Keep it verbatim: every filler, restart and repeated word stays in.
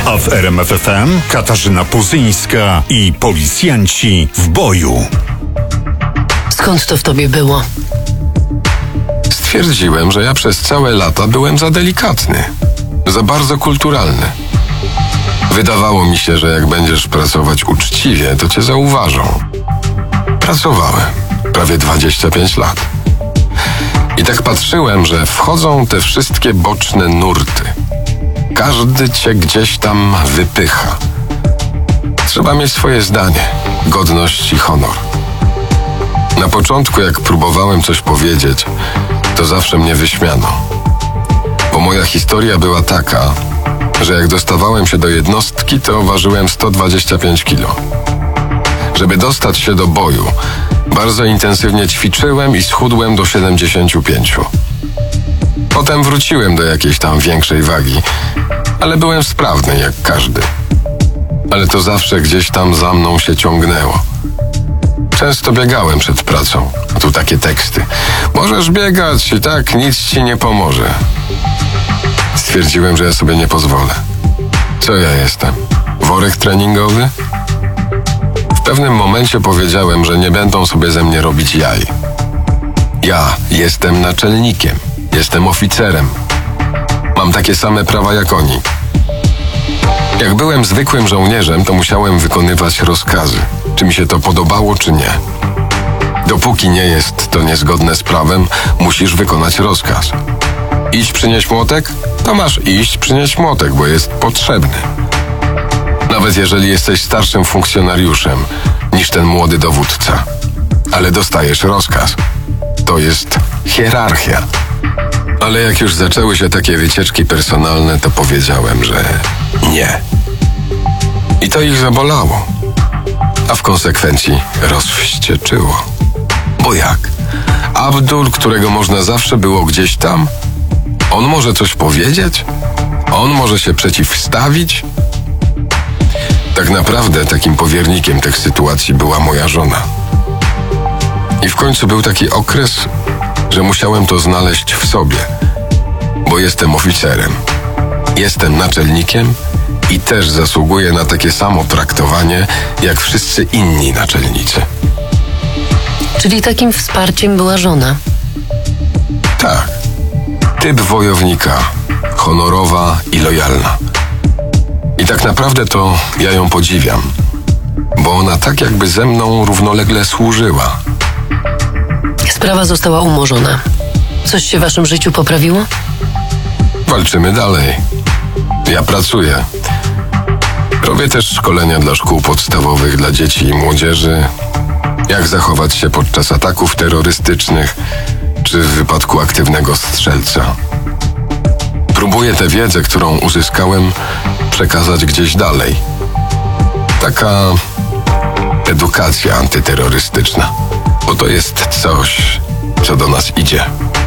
A w R M F F M Katarzyna Puzyńska i policjanci w boju. Skąd to w tobie było? Stwierdziłem, że ja przez całe lata byłem za delikatny, za bardzo kulturalny. Wydawało mi się, że jak będziesz pracować uczciwie, to cię zauważą. Pracowałem prawie dwadzieścia pięć lat. I tak patrzyłem, że wchodzą te wszystkie boczne nurty. Każdy cię gdzieś tam wypycha. Trzeba mieć swoje zdanie, godność i honor. Na początku, jak próbowałem coś powiedzieć, to zawsze mnie wyśmiano. Bo moja historia była taka, że jak dostawałem się do jednostki, to ważyłem sto dwadzieścia pięć kilo. Żeby dostać się do boju, bardzo intensywnie ćwiczyłem i schudłem do siedemdziesięciu pięciu. Potem wróciłem do jakiejś tam większej wagi, ale byłem sprawny jak każdy. Ale to zawsze gdzieś tam za mną się ciągnęło. Często biegałem przed pracą, a tu takie teksty. Możesz biegać i tak nic ci nie pomoże. Stwierdziłem, że ja sobie nie pozwolę. Co ja jestem? Worek treningowy? W pewnym momencie powiedziałem, że nie będą sobie ze mnie robić jaj. Ja jestem naczelnikiem, jestem oficerem. Mam takie same prawa jak oni. Jak byłem zwykłym żołnierzem, to musiałem wykonywać rozkazy, czy mi się to podobało, czy nie. Dopóki nie jest to niezgodne z prawem, musisz wykonać rozkaz. Idź przynieść młotek? To masz iść przynieść młotek, bo jest potrzebny. Nawet jeżeli jesteś starszym funkcjonariuszem niż ten młody dowódca. Ale dostajesz rozkaz. To jest hierarchia. Ale jak już zaczęły się takie wycieczki personalne, to powiedziałem, że nie. I to ich zabolało. A w konsekwencji rozwścieczyło. Bo jak? Abdul, którego można zawsze było gdzieś tam? On może coś powiedzieć? On może się przeciwstawić? Tak naprawdę takim powiernikiem tych sytuacji była moja żona. I w końcu był taki okres, że musiałem to znaleźć w sobie, bo jestem oficerem, jestem naczelnikiem i też zasługuję na takie samo traktowanie jak wszyscy inni naczelnicy. Czyli takim wsparciem była żona? Tak. Typ wojownika, honorowa i lojalna. I tak naprawdę to ja ją podziwiam, bo ona tak jakby ze mną równolegle służyła. Sprawa została umorzona. Coś się w waszym życiu poprawiło? Walczymy dalej. Ja pracuję. Robię też szkolenia dla szkół podstawowych, dla dzieci i młodzieży. Jak zachować się podczas ataków terrorystycznych, czy w wypadku aktywnego strzelca. Próbuję tę wiedzę, którą uzyskałem, przekazać gdzieś dalej. Taka edukacja antyterrorystyczna. Bo to jest coś, co do nas idzie.